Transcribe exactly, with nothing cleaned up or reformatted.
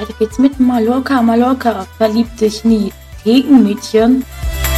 weiter geht's mit Mallorca. Mallorca verliebt sich nie. Gegenmädchen